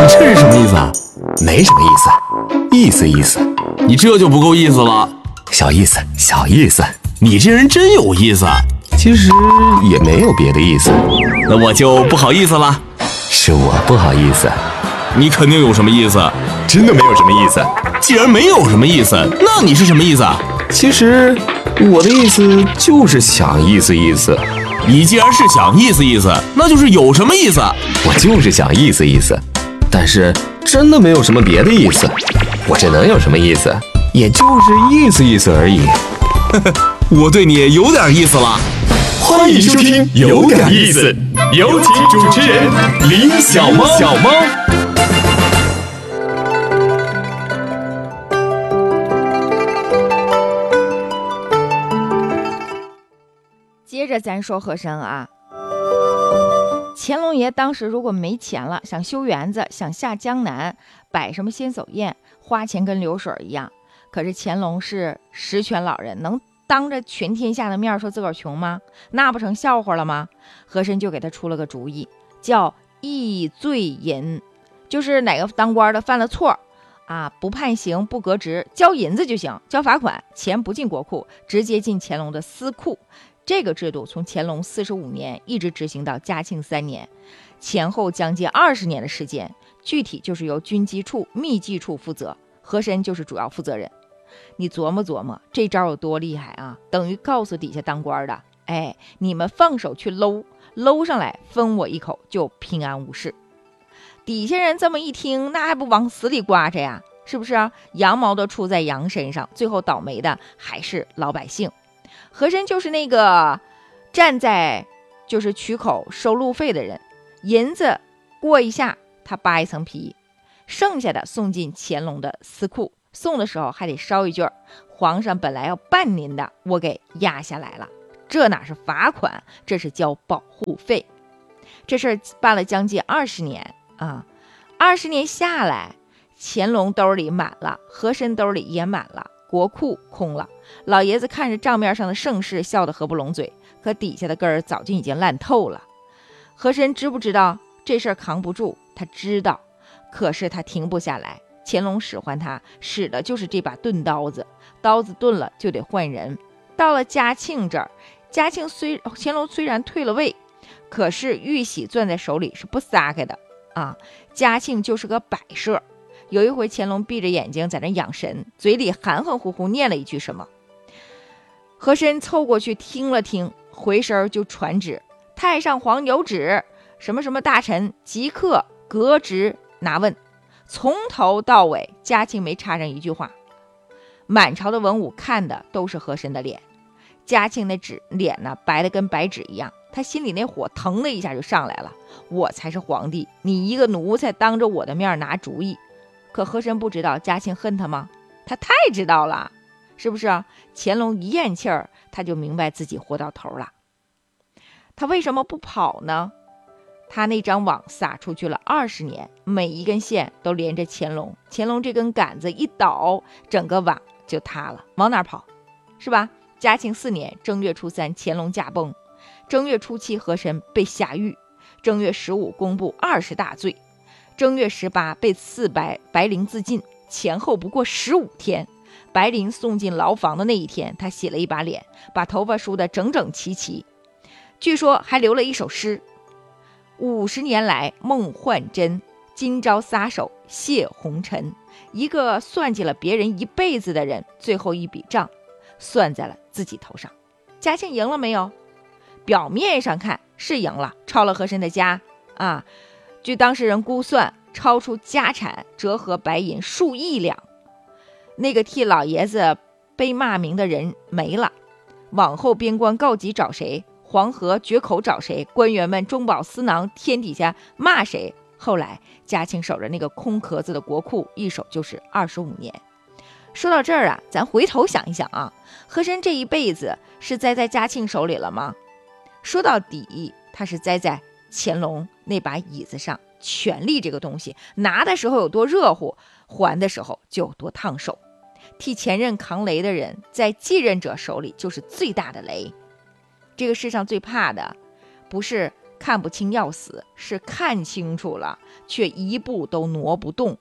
这是什么意思啊？ 没什么意思，意思意思。 你这就不够意思了。 小意思，小意思。 你这人真有意思。 其实也没有别的意思。 那我就不好意思了。 是我不好意思。 你肯定有什么意思。 真的没有什么意思。 既然没有什么意思，那你是什么意思？ 其实我的意思就是想意思意思。 你既然是想意思意思，那就是有什么意思。 我就是想意思意思，但是真的没有什么别的意思。我这能有什么意思？也就是意思意思而已。 我对你有点意思了。 欢迎收听有点意思，有请主持人李小猫。 接着咱说和珅啊，乾隆爷当时如果没钱了，想修园子，想下江南，摆什么仙叟宴，花钱跟流水一样。可是乾隆是十全老人，能当着全天下的面说自个儿穷吗？那不成笑话了吗？和珅就给他出了个主意，叫议罪银，就是哪个当官的犯了错啊，不判刑不革职，交银子就行，交罚款，钱不进国库，直接进乾隆的私库。这个制度从乾隆45年一直执行到嘉庆3年，前后将近20年的时间，具体就是由军机处、秘籍处负责，和珅就是主要负责人。你琢磨琢磨，这招有多厉害啊！等于告诉底下当官的，哎，你们放手去搂上来，分我一口，就平安无事。底下人这么一听，那还不往死里刮着呀？是不是啊？羊毛都出在羊身上，最后倒霉的还是老百姓。和珅就是那个站在就是曲口收路费的人，银子过一下，他扒一层皮，剩下的送进乾隆的私库。送的时候还得捎一句，皇上本来要办您的，我给压下来了。这哪是罚款，这是交保护费。这事儿办了将近20年啊，20年下来，乾隆兜里满了，和珅兜里也满了，国库空了。老爷子看着账面上的盛世，笑得合不拢嘴，可底下的根儿早就已经烂透了。和珅知不知道这事儿扛不住？他知道，可是他停不下来。乾隆使唤他，使的就是这把钝刀子，刀子钝了就得换人。到了嘉庆这儿，乾隆虽然退了位，可是玉玺攥在手里是不撒开的啊。嘉庆就是个摆设。有一回乾隆闭着眼睛在那养神，嘴里含含糊糊念了一句什么，和珅凑过去听了听，回身就传旨：太上皇有旨，什么什么大臣即刻革职拿问。从头到尾嘉庆没插上一句话。满朝的文武看的都是和珅的脸，嘉庆那脸呢白的跟白纸一样，他心里那火腾的一下就上来了。我才是皇帝，你一个奴才当着我的面拿主意。可和珅不知道嘉庆恨他吗？他太知道了，是不是啊？乾隆一咽气儿，他就明白自己活到头了。他为什么不跑呢？他那张网撒出去了20年，每一根线都连着乾隆，乾隆这根杆子一倒，整个网就塌了，往哪跑？是吧？嘉庆4年正月初3，乾隆驾崩，正月初7和珅被下狱，正月15公布20大罪，正月18被赐白绫自尽，前后不过15天。白绫送进牢房的那一天，他洗了一把脸，把头发梳得整整齐齐，据说还留了一首诗：50年来梦幻真，今朝撒手谢红尘。一个算计了别人一辈子的人，最后一笔账算在了自己头上。嘉庆赢了没有？表面上看是赢了，抄了和珅的家啊，据当事人估算，超出家产折合白银数亿两。那个替老爷子背骂名的人没了，往后边关告急找谁？黄河决口找谁？官员们中饱私囊，天底下骂谁？后来嘉庆守着那个空壳子的国库，一守就是25年。说到这儿啊，咱回头想一想啊，和珅这一辈子是栽在嘉庆手里了吗？说到底，他是栽在乾隆那把椅子上。权力这个东西，拿的时候有多热乎，还的时候就有多烫手。替前任扛雷的人，在继任者手里就是最大的雷。这个世上最怕的，不是看不清要死，是看清楚了，却一步都挪不动。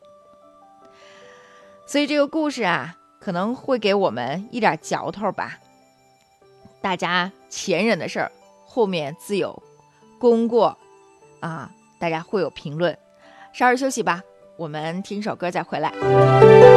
所以这个故事啊，可能会给我们一点嚼头吧。大家前人的事儿，后面自有功过啊，大家会有评论。稍事休息吧，我们听首歌再回来。